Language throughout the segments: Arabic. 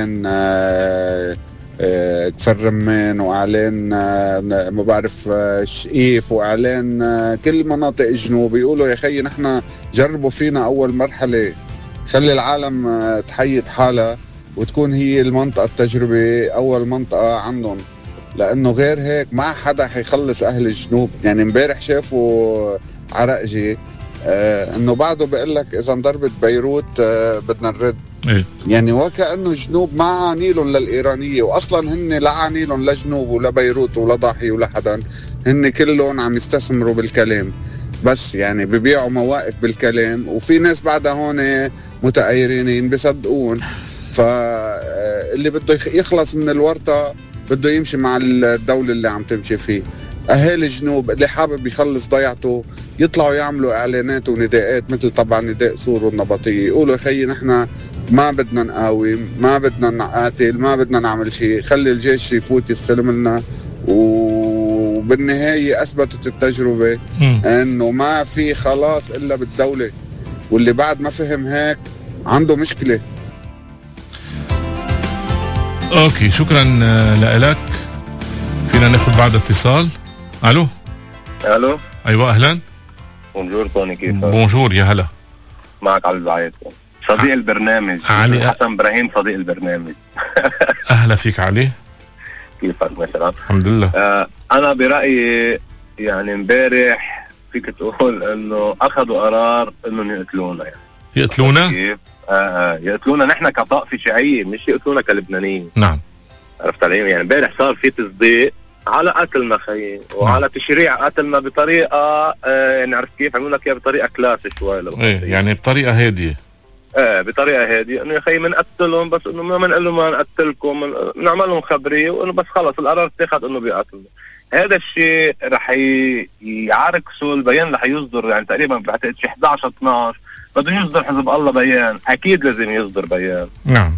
اعلان كفر رمان، واعلان ما بعرف شقيف، واعلان كل مناطق الجنوب. يقولوا يا خي نحن جربوا فينا اول مرحله، خلي العالم تحيد حالها وتكون هي المنطقه التجربه اول منطقه عندهم، لانه غير هيك ما حدا حيخلص اهل الجنوب. يعني امبارح شافوا عرقجي انه بعده بيقول لك اذا انضربت بيروت بدنا نرد. إيه؟ يعني وكأنه الجنوب ما عنيلهم للإيرانية، وأصلا هن لا عنيلهم لجنوب ولا بيروت ولا ضاحي ولا حدا، هن كلهم عم يستثمروا بالكلام بس، يعني ببيعوا مواقف بالكلام، وفي ناس بعدها هون متأيرين بيصدقون. فاللي بده يخلص من الورطة بده يمشي مع الدولة اللي عم تمشي فيه. أهالي الجنوب اللي حابب يخلص ضيعته يطلعوا يعملوا إعلانات ونداءات مثل طبعا نداء سور والنبطية، يقولوا يا خيي نحن ما بدنا نقاوم، ما بدنا نقاتل، ما بدنا نعمل شيء، خلي الجيش يفوت يستلم لنا. وبالنهاية أثبتت التجربة أنه ما في خلاص إلا بالدولة، واللي بعد ما فهم هيك عنده مشكلة. اوكي، شكرا لك. فينا ناخذ بعد اتصال. الو. الو. ايوه اهلا. بونجور توني، كيفك؟ بونجور، يا هلا. معك علي البعيد، صديق البرنامج علي حسن ابراهيم، صديق البرنامج. اهلا فيك علي. كيفك مثلا؟ الحمد لله. انا برايي يعني امبارح فيك تقول انه اخذوا قرار انهم يقتلونا. يعني يقتلونا؟ كيف؟ يقتلونا نحن كطائفه شيعيه، مش يقتلونا كلبنانيين. نعم. عرفت علي؟ يعني امبارح صار في تصديق على قتلنا خيي، وعلى تشريع قتلنا بطريقه يعني عرفت كيف عملوا لك اياها بطريقه كلاسي شوي. ايه يعني بطريقه هاديه. بطريقه هاديه، انه يا خيي بنقتلهم بس انه ما بنقول لهم ما نقتلكم، نعمل لهم خبريه وانه بس خلص القرار اتخذ انه بيقتلوا. هذا الشيء رح يعركسوا البيان، رح يصدر يعني تقريبا بعتقد شي 11/12 بده يصدر حزب الله بيان، اكيد لازم يصدر بيان. نعم.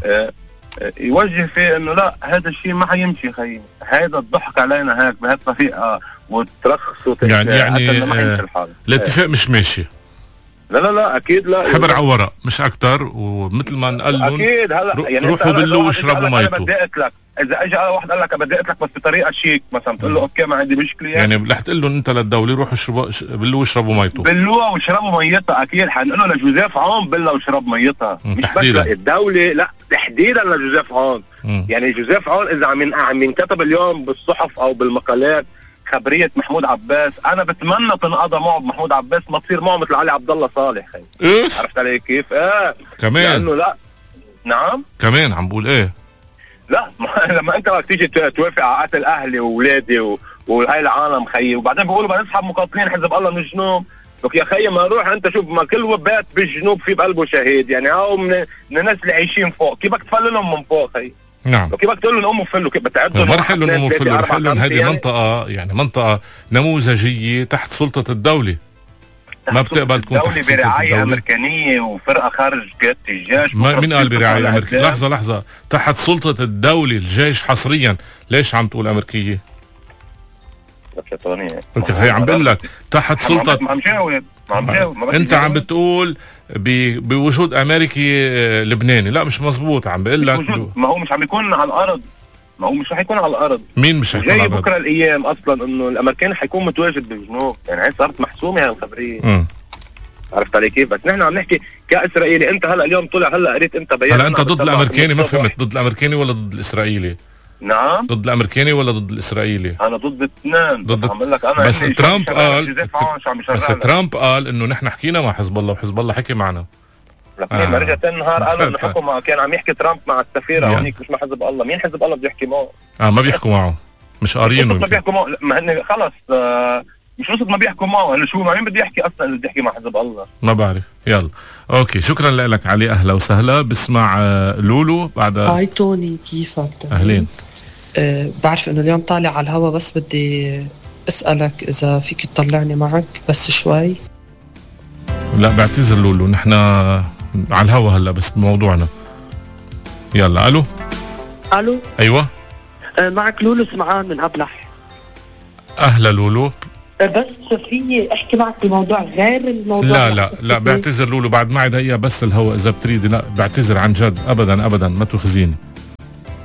يوجه فيه انه لا هذا الشيء ما حيمشي خيي، هذا الضحك علينا هيك بهالطريقه وترخصوا يعني ما حيمشي الحال. الاتفاق مش ماشي. لا اكيد لا، حبر على ورق مش اكتر، ومثل ما نقول لهم اكيد هلا يعني روحوا بلوا واشربوا ميتوا. بدي اقتلك، اذا اجى واحد قال لك بدي اقتلك بس بطريقه شيك مثلا، تقول له اوكي ما عندي مشكله. يعني رح تقول لهم انت للدوله روحوا بلوا واشربوا ميتوا. بلوها واشربوا ميتها، اكيد حنقول له لجوزيف عون بلا واشرب ميتها، مش تحديدا. بس الدوله، لا تحديدا لجوزيف عون. يعني جوزيف عون اذا عم ينكتب اليوم بالصحف او بالمقالات خبريه محمود عباس، انا بتمنى تنقضى معه بمحمود عباس، ما تصير معه مثل علي عبد الله صالح. عرفت علي كيف؟ كمان لانه لا. نعم كمان عم بقول ايه؟ لا لما انت بدك تيجي توافق على قتل اهلي واولادي وهاي العالم خيي، وبعدين بيقولوا بدنا نسحب مقاتلين حزب الله من الجنوب. لك يا خيي ما روح انت شوف، ما كل بيت بالجنوب في بقلبه شهيد، يعني هاو من الناس اللي عايشين فوق، كيف بدك تفللهم من فوق خيي؟ نعم. كيف بدك تقول لهم قوموا فلوا؟ كيف بتعدوا؟ ما رح اقول لهم قوموا فلوا، رح اقول لهم هذه منطقه، يعني منطقه نموذجيه تحت سلطه الدوله، ما بتقبل تكون تحت سلطه برعايه امريكانيه وفرقه خارج قياده الجيش. مين قال برعايه امريكيه؟ لحظه تحت سلطه الدوله، الجيش حصريا. ليش عم تقول امريكيه؟ هي عم بقول لك تحت سلطه. ما عم جاوب. انت عم بتقول بوجود امريكي لبناني، لا مش مزبوط. عم بقول لك ما هو مش عم يكون على الارض، ما هو مش رح يكون على الارض. مين مش هيكون على الارض؟ بكره الايام اصلا انه الامريكاني حيكون متواجد بالجنوب، يعني هي صارت محسومه هاي الخبريه. عرفت علي كيف؟ بس نحن عم نحكي كاسرائيلي. انت هلا اليوم طلع هلا قريت انت بيان، هلا انت ضد الامريكاني؟ ما فهمت، ضد الامريكاني ولا ضد الاسرائيلي؟ نعم، ضد الامريكاني ولا ضد الاسرائيلي؟ انا ضد الاثنين. ضد. عم بقول لك انا بس ترامب قال ترامب قال انه نحن حكينا مع حزب الله وحزب الله حكي معنا. لكن رجعت النهار قالوا انه حكوا كان عم يحكي ترامب مع السفيره هونيك، مش مع حزب الله. مين حزب الله بده يحكي معه؟ ما بيحكوا معه، مش قارينه. ما بيحكوا معه، ما هن خلص مش قصة ما بيحكوا معه. هلا شو مين بده يحكي اصلا اللي بده يحكي مع حزب الله؟ ما بعرف. يلا اوكي، شكرا لك علي. اهلا وسهلا. بسمع لولو بعد. هاي توني، كيفك؟ اهلين. بعرف انه اليوم طالع على الهوا، بس بدي اسالك اذا فيك تطلعني معك بس شوي. لا بعتذر لولو، نحن على الهوا هلا بس بموضوعنا. يلا. الو. ايوه معك لولو سمعان من ابلح. اهلا لولو. بس في احكي معك بموضوع غير الموضوع. لا بعتذر لولو، بعد معي دقيقه بس الهوا اذا بتريدي. لا بعتذر عن جد، ابدا ما تخزيني.